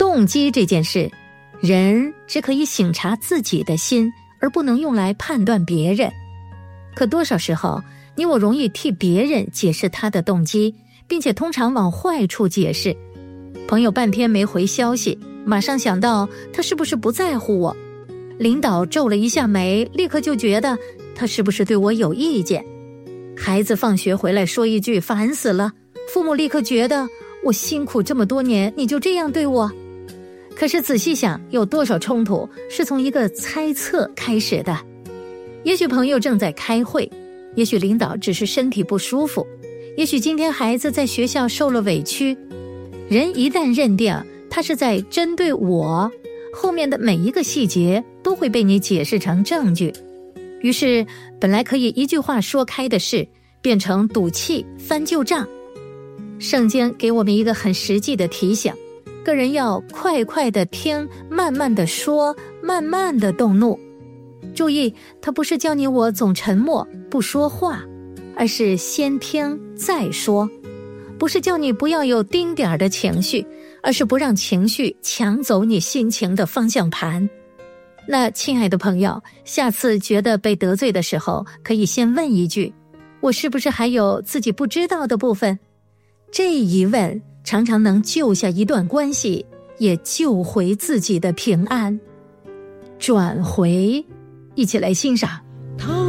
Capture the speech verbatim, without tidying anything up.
动机这件事，人只可以省察自己的心，而不能用来判断别人。可多少时候，你我容易替别人解释他的动机，并且通常往坏处解释。朋友半天没回消息，马上想到他是不是不在乎我。领导皱了一下眉，立刻就觉得他是不是对我有意见。孩子放学回来说一句烦死了，父母立刻觉得我辛苦这么多年，你就这样对我。可是仔细想，有多少冲突是从一个猜测开始的？也许朋友正在开会，也许领导只是身体不舒服，也许今天孩子在学校受了委屈。人一旦认定他是在针对我，后面的每一个细节都会被你解释成证据。于是本来可以一句话说开的事，变成赌气翻旧账。圣经给我们一个很实际的提醒，个人要快快地听，慢慢地说，慢慢地动怒。注意，他不是叫你我总沉默不说话，而是先听再说。不是叫你不要有丁点儿的情绪，而是不让情绪抢走你心情的方向盘。那亲爱的朋友，下次觉得被得罪的时候，可以先问一句，我是不是还有自己不知道的部分？这一问常常能救下一段关系，也救回自己的平安。转回，一起来欣赏。